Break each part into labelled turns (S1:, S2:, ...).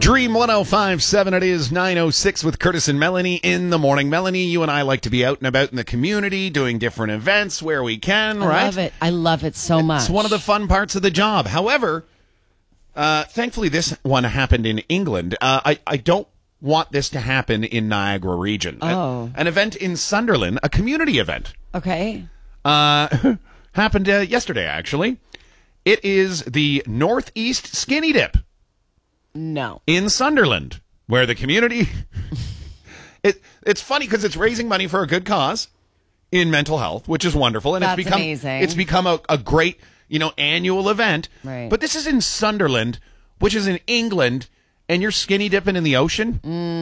S1: Dream 105.7, it is 9:06 with Curtis and Melanie in the morning. Melanie, you and I like to be out and about in the community doing different events where we can, right?
S2: I love it. I love it so much.
S1: It's one of the fun parts of the job. However, thankfully this one happened in England. I don't want this to happen in Niagara region.
S2: Oh.
S1: An event in Sunderland, a community event.
S2: Okay.
S1: Happened yesterday, actually. It is the Northeast Skinny Dip.
S2: No.
S1: In Sunderland, where the community... it's funny because it's raising money for a good cause in mental health, which is wonderful. And
S2: That's
S1: it's become
S2: amazing.
S1: It's become a great, annual event.
S2: Right.
S1: But this is in Sunderland, which is in England, and you're skinny dipping in the ocean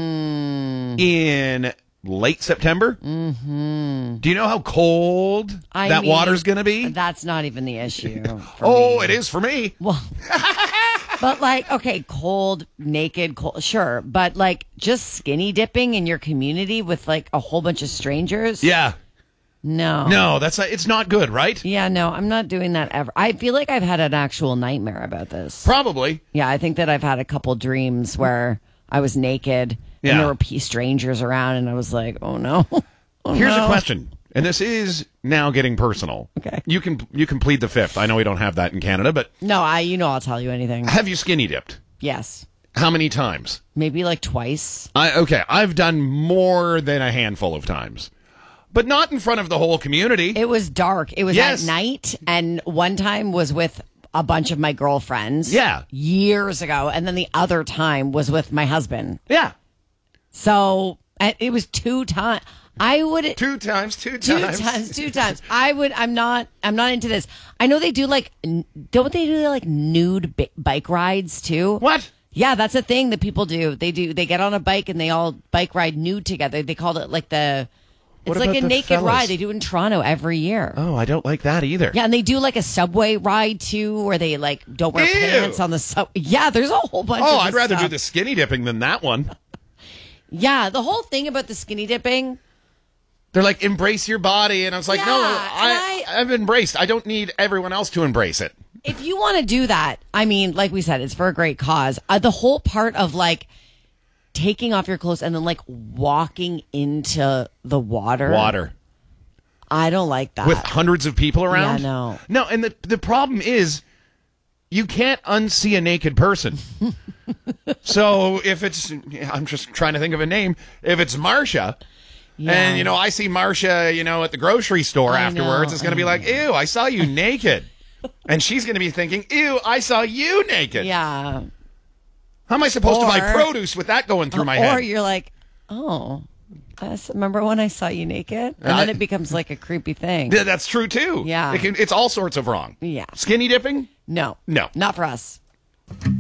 S1: in late September. Mm-hmm. Do you know how cold that water's going to be?
S2: That's not even the issue.
S1: It is for me.
S2: Well... But okay, cold, naked, cold, sure. But just skinny dipping in your community with a whole bunch of strangers?
S1: Yeah.
S2: No.
S1: No, it's not good, right?
S2: Yeah, no, I'm not doing that ever. I feel like I've had an actual nightmare about this.
S1: Probably.
S2: Yeah, I think that I've had a couple dreams where I was naked
S1: Yeah.
S2: and there were strangers around and I was like, oh no. Oh,
S1: Here's
S2: no.
S1: a question, and this is now getting personal.
S2: Okay.
S1: You can plead the fifth. I know we don't have that in Canada, but
S2: No, I'll tell you anything.
S1: have you skinny dipped?
S2: Yes.
S1: How many times?
S2: Maybe twice.
S1: I've done more than a handful of times, but not in front of the whole community.
S2: It was dark. It was
S1: Yes.
S2: at night, and one time was with a bunch of my girlfriends.
S1: Yeah.
S2: Years ago, and then the other time was with my husband.
S1: Yeah.
S2: So it was 2 times. I would
S1: Two times.
S2: two times. I'm not into this. I know they do don't they do nude bike rides too?
S1: What?
S2: Yeah, that's a thing that people do. They get on a bike and they all bike ride nude together. They called it
S1: What
S2: it's like
S1: about
S2: a
S1: the
S2: naked
S1: fellas?
S2: ride. They do it in Toronto every year.
S1: Oh, I don't like that either.
S2: Yeah, and they do a subway ride too, where they don't wear
S1: Ew.
S2: pants on the sub. Yeah, there's a whole bunch.
S1: Oh,
S2: of
S1: I'd rather
S2: stuff.
S1: do the skinny dipping than that one.
S2: Yeah, the whole thing about the skinny dipping.
S1: They're like, embrace your body, and I was like,
S2: Yeah,
S1: no,
S2: and
S1: I've embraced. I don't need everyone else to embrace it.
S2: If you want to do that, I mean, like we said, it's for a great cause. The whole part of taking off your clothes and then walking into the water. I don't like that.
S1: With hundreds of people around?
S2: Yeah, no.
S1: No, and the problem is you can't unsee a naked person. So if it's, I'm just trying to think of a name, if it's Marsha,
S2: Yeah.
S1: and, I see Marsha, at the grocery store
S2: I
S1: afterwards,
S2: know,
S1: it's going to be like, ew, I saw you naked. And she's going to be thinking, ew, I saw you naked.
S2: Yeah.
S1: How am I supposed to buy
S2: Or-
S1: produce with that going through my head?
S2: Or you're like, oh, remember when I saw you naked? And then it becomes a creepy thing.
S1: Yeah, that's true, too.
S2: Yeah.
S1: It's all sorts of wrong.
S2: Yeah.
S1: Skinny dipping?
S2: No.
S1: No.
S2: Not for us.